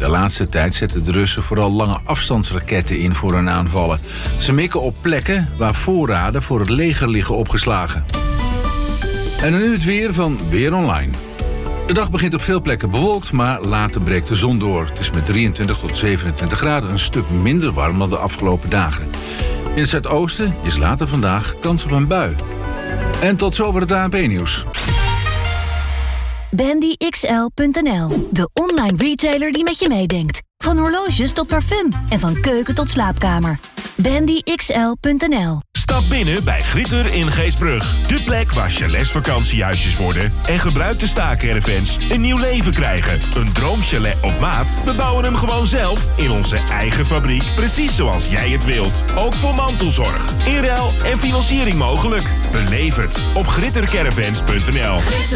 De laatste tijd zetten de Russen vooral lange afstandsraketten in voor hun aanvallen. Ze mikken op plekken waar voorraden voor het leger liggen opgeslagen. En dan nu het weer van Weer Online. De dag begint op veel plekken bewolkt, maar later breekt de zon door. Het is met 23 tot 27 graden een stuk minder warm dan de afgelopen dagen. In het zuidoosten is later vandaag kans op een bui. En tot zover het ANP-nieuws. BandyXL.nl, de online retailer die met je meedenkt. Van horloges tot parfum en van keuken tot slaapkamer. BandyXL.nl. Stap binnen bij Gritter in Geestbrug. De plek waar chalets vakantiehuisjes worden en gebruikte staakervens een nieuw leven krijgen. Een droomchalet op maat? We bouwen hem gewoon zelf in onze eigen fabriek, precies zoals jij het wilt. Ook voor mantelzorg, inruil en financiering mogelijk. Beleef het op grittercaravans.nl.